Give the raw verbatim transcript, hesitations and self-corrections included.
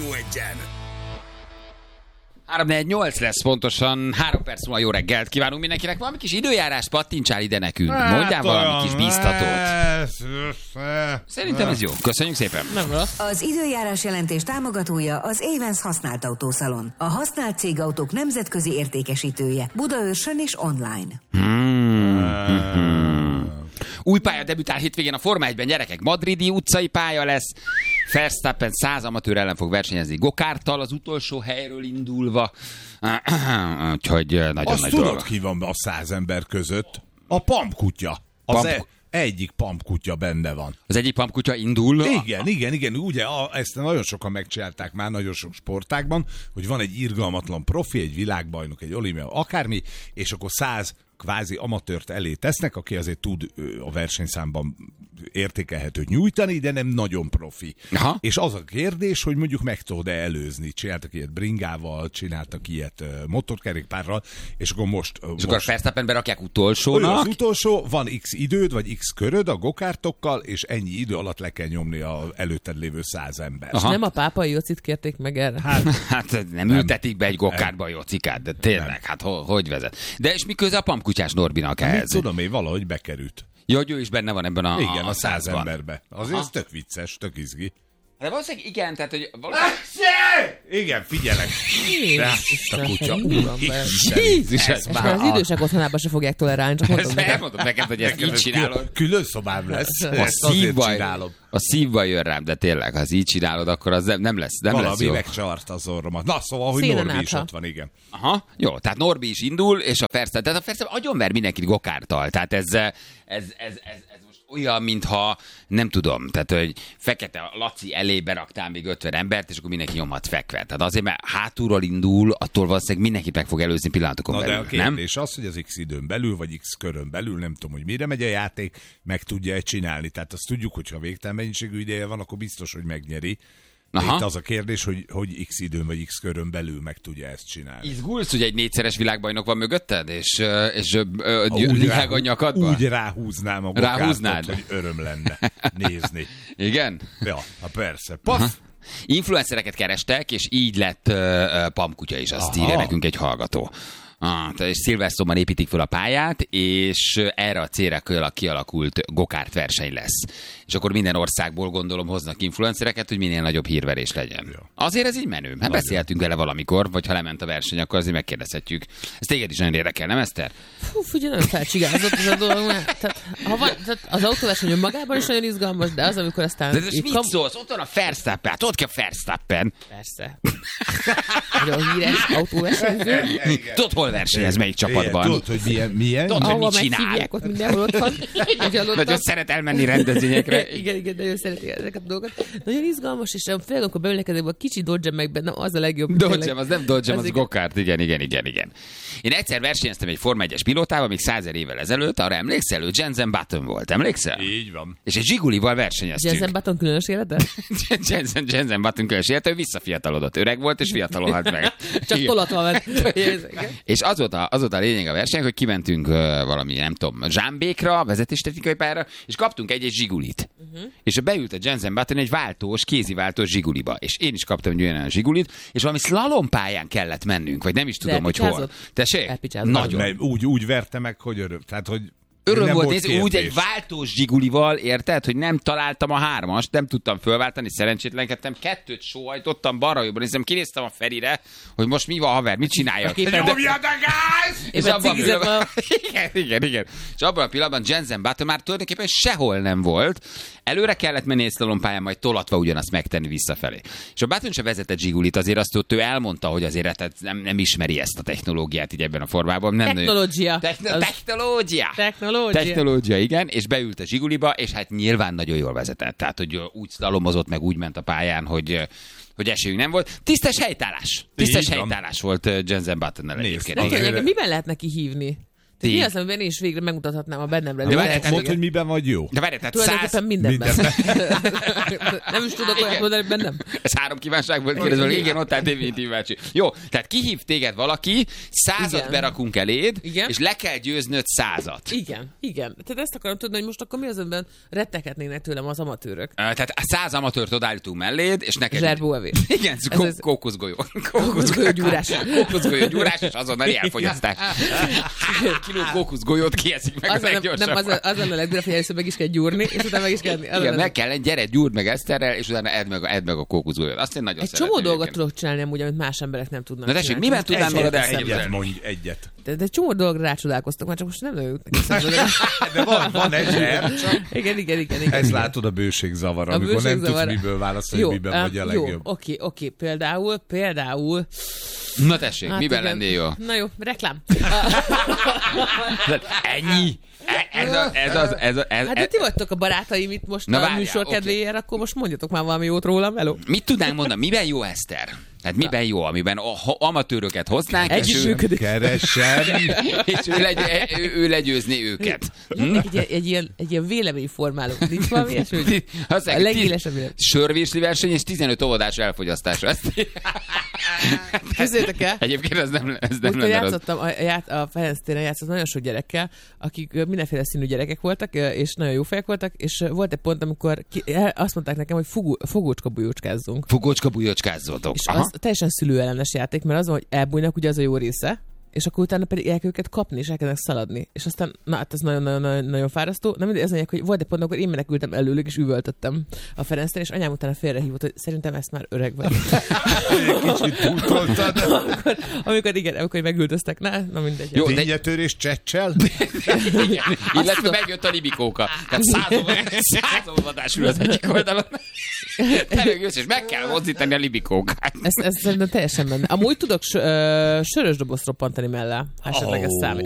Rádió Egyen. három négy nyolc lesz pontosan, három perc múlva jó reggelt kívánunk mindenkinek. Valami kis időjárás pattintsál ide nekünk. Mondjál valami kis bíztatót. Szerintem ez jó. Köszönjük szépen. Nem rossz. Az időjárás jelentés támogatója az Évensz használt autószalon. A használt cégautók nemzetközi értékesítője. Budaörsön és online. Hmm. Új pálya debütál hétvégén a Forma egyben, gyerekek. Madridi utcai pálya lesz. Verstappen száz amatőr ellen fog versenyezni gokárttal az utolsó helyről indulva. Úgyhogy nagyon Azt nagy tudod, dolog. ki van a száz ember között? A pampkutya. Az Pamp- e- egyik pampkutya benne van. Az egyik pampkutya indul. Igen, igen, igen. Ugye a, ezt nagyon sokan megcsinálták már nagyon sok sportákban, hogy van egy irgalmatlan profi, egy világbajnok, egy olimpia, akármi, és akkor száz kvázi amatőrt elé tesznek, aki azért tud a versenyszámban értékelhetőt nyújtani, de nem nagyon profi. Aha. És az a kérdés, hogy mondjuk meg tudod-e előzni. Csináltak ilyet bringával, csináltak ilyet motorkerékpárral, és akkor most... És akkor Verstappen berakják utolsónak. Az utolsó, van x időd, vagy x köröd a gokártokkal, és ennyi idő alatt le kell nyomni a előtted lévő száz ember. Aha. Nem a pápai Jocit kérték meg erre? Hát, Hát nem, nem ültetik be egy gokártba a Jocikát, de tényleg, nem. hát ho- hogy vezet. De és mi köze a pampkutyás Norbinak mit ehhez? tudom én, valahogy bekerült. Ja, hogy ő is benne van ebben a Igen, a, a száz százban. emberbe. Azért ez tök vicces, tök izgi. De valószínűleg igen, tehát hogy valószínűleg... Igen, figyelek. Isten, a kutya. úrember. Jézus, ez És már az idősek otthonában se fogják tolerálni, csak mondom Ezt neked. elmondom neked, hogy ezt így csinálod. Külön szobám lesz. A Ezt azért szívbaj, csinálom. a szívbaj jön rám, de tényleg, ha ezt így csinálod, akkor az nem, nem lesz, nem lesz Valami jó. megcsart az orromat. Na, szóval, hogy Szélen Norbi is átha. ott van, igen. Aha, jó, tehát Norbi is indul, és a Verstappen, tehát a Verstappen agyonver mindenkit gokárttal, tehát ez, ez, ez, ez, ez most olyan, mintha, nem tudom, tehát, hogy Fekete Laci elé beraktál még ötven embert, és akkor mindenki nyomhat fekve. Tehát azért, mert hátulról indul, attól valószínűleg mindenkit meg fog előzni pillanatokon Na, de belül, a kérdés nem? az, hogy az x időn belül, vagy x körön belül, nem tudom, hogy mire megy a játék, meg tudja-e csinálni. Tehát azt tudjuk, hogy ha végtelen mennyiségű ideje van, akkor biztos, hogy megnyeri. Aha. Itt az a kérdés, hogy, hogy x időn vagy x körön belül meg tudja ezt csinálni. Izgulsz, hogy egy négyszeres világbajnok van mögötted, és, és ö, Úgy lihág rá- a nyakadba? Úgy ráhúznám a gokártot, Ráhúznád? hogy öröm lenne nézni. Igen? Ja, ha persze. Paf! Influencereket kerestek, és így lett uh, pampkutya is, azt Aha. írja nekünk egy hallgató. Ah, tehát és Silverstone-ban építik fel a pályát, és erre a célra kialakult gokárt verseny lesz. És akkor minden országból gondolom hoznak influencereket, hogy minél nagyobb hírverés legyen. Ja. Azért ez így menő. Hát beszéltünk vele valamikor, vagy ha lement a verseny, akkor azért megkérdezhetjük. Ez téged is nagyon érdekel, nem Eszter? Fú, figyelj, nagyon felcsigázott ez a dolog. Mert, tehát, ha van, tehát az autóverseny önmagában is nagyon izgalmas, de az, amikor aztán... De ez így mit kam- szólsz? Ott van a Verstappen, hát ott ki a Verstappen. Persze. Nagyon híres autóversenyző. Tudod, hol versenyez, melyik csapatban? Tudod, hogy milyen? milyen? Tudod, hogy Ahova mit csinál? meghívják, ott mindenhol ott van. Nagyon szeret elmenni rendezvényekre. Igen, igen, nagyon szereti ezeket a dolgokat. Nagyon izgalmas, és főleg akkor beülnek ezekbe a kicsi Dodge meg benne, az a legjobb. Dodge, az nem Dodge, az, Az az igen. gokárt, igen, igen, igen, igen. Én egyszer versenyeztem egy Forma egyes pilótával, még százezer évvel ezelőtt, arra emlékszel, ő Jensen Button volt, emlékszel? Így van. És egy Zsigulival versenyeztünk. Jensen Button különös élete? Jensen, Jensen Button különös élete, ő visszafiatalodott, öreg volt, és fiatalodhat meg. Csak Igen. tolatva ment. Igen. És az volt, a, az volt a lényeg a versenynek, hogy kimentünk uh, valami, nem tudom, zsámbékra, vezetéstechnikai pályára, és kaptunk egy-egy Zsigulit. Uh-huh. És beült a Jensen Button egy váltós, kéziváltós Zsiguliba. És én is kaptam egy olyan Zsigulit, és valami szlalompályán kellett mennünk, vagy nem is tudom, hogy hol. elpicsázott? Tessék? Elpicsázott. Nagyon. Mert úgy, úgy verte meg, hogy öröm. Tehát, hogy Öröm nem volt nézni, úgy kérdés. egy váltós Zsigulival, érted, hogy nem találtam a hármast, nem tudtam fölváltani, szerencsétlenkedtem, kettőt sóhajtottam, balra jobbra néztem, kinéztem a Ferire, hogy most mi van, haver, mit csináljak? Képen- Nyomjad a gáz! És Éppen abban a cigizem pillanatban, igen, igen, igen. És abban a pillanatban Jensen Button már tulajdonképpen sehol nem volt. Előre kellett menni egy szlalompályán, majd tolatva ugyanazt megtenni visszafelé. És a Button se vezetett Zsigulit, azért azt ott ő elmondta, hogy azért tehát nem, nem ismeri ezt a technológiát így ebben a formában. Nem Technológia. Techno- Az- technológia. Technológia. Technológia, igen, és beült a Zsiguliba, és hát nyilván nagyon jól vezetett. Tehát, hogy úgy szlalomozott, meg úgy ment a pályán, hogy hogy esélyünk nem volt. Tisztes helytállás. Tisztes Így van. helytállás volt uh, Jensen Buttonnal Nézd, egyébként. De Azért- tényleg, miben lehet neki hívni? Ti. Mi az, amiben én is végre megmutathatnám a bennem levő De várj, tehetséget? Mondd, hogy miben vagy jó. De várj, tehát száz... Tulajdonképpen mindenben. Mindenben. Nem is tudok olyat mondani, hogy bennem. Ez három kívánság volt kérdezve, igen, ott áll definitív bácsi. Jó, tehát kihív téged valaki, százat Igen. berakunk eléd, Igen. és le kell győznöd százat. Igen, igen. Tehát ezt akarom tudni, hogy most akkor mi az, amiben retteghetnének tőlem az amatőrök. Ö, Tehát a száz amatőrt odállítunk melléd, és neked... Zserbóevés. Igen, Ez kó- az- kókuszgolyó. Kókuszgolyó gyúrás. Kókuszgolyó gyúrás, és azonnali elfogyasztás. Három kiló kókuszgolyót kieszik meg Az az nem, nem, leggyorsabban. az, az lenne a legdurvább, hogy először meg is kell gyúrni, és utána meg is kell enni. Az Igen, lenne- meg kell, gyere, gyúrd meg Eszterrel, és utána edd meg, edd meg a kókuszgolyót. Azt én nagyon Egy szeretem. csomó dolgot egyébként. tudok csinálni amúgy, amit más emberek nem tudnak Na tessék, csinálni. miben Most tudnám egy- magad egy- elképzelni? Egyet mondj, egyet. De, de egy csomó dologra rácsodálkoztak, már csak most nem nagyon jutnak eszembe. De van, van ezer, csak Igen, igen, igen. igen. ez látod a bőségzavar, A amikor nem bőségzavar. tudsz miből választani, hogy miben á, vagy a jó, legjobb. oké, oké, például, például... Na tessék, Hát miben igen. lennél jó? Na jó, reklám. Ennyi? E- Ez, a, ez, az, ez, a, ez, Hát de ti vagytok a barátaim itt most Na a várjál, műsor oké. kedvéért, akkor most mondjatok már valami jót rólam, hello. Mit tudnánk mondani? Miben jó Eszter? Tehát miben jó, amiben a, ha, amatőröket hoznánk, és ő, Együttműködés. Keresem. és ő, legy, ő, ő legyőzni őket. Hm? Egy, egy, egy, ilyen, egy ilyen véleményformáló. Nincs valami ilyesmi? hogy Azt A mondják, legélesebb vélemény. Sörvésli verseny és tizenöt óvodás elfogyasztásra. Ezt... Képzeljétek el? Egyébként ez nem, ez nem Múltkor lenne rossz. játszottam, a, ját, a Ferenc téren játszottam nagyon sok gyerekkel, akik ö, mindenféle színű gyerekek voltak, ö, és nagyon jó fejek voltak, és ö, volt egy pont, amikor ki, el- azt mondták nekem, hogy fugó, fogócska bujócskázzunk. Fugócska bujócskázzótok. És Aha. az teljesen szülőellenes játék, mert az van, hogy elbújnak, ugye az a jó része, és akkor utána pedig el kell őket kapni, és elkezdenek szaladni. És aztán, na hát ez nagyon-nagyon fárasztó. Na mindegy, ez mondják, hogy volt egy pont, amikor én menekültem előlük, és üvöltöttem a Ferenctől, és anyám utána félrehívott, hogy szerintem ezt már öreg vagy. Kicsit túltoltad. amikor, amikor igen, amikor megüldöztek, na, na mindegy. Jó, de- Tényetörés csecsel? Illetve tudom. megjött a libikóka. Tehát százolvadás ül az egyik oldalon. Te meg jössz, és meg kell mozdítani a libikókát. Ez, ez szerintem teljesen menne. Amúgy tudok s- ö, sörös dobozt roppantani mellé, ha esetleg ez Ó. számít.